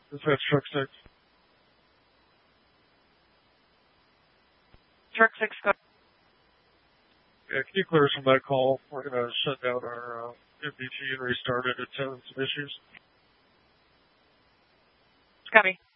Dispatch truck 6. Truck 6, go. Yeah, can you clear us from that call? We're going to shut down our MDT and restart it. It's having some issues. Copy.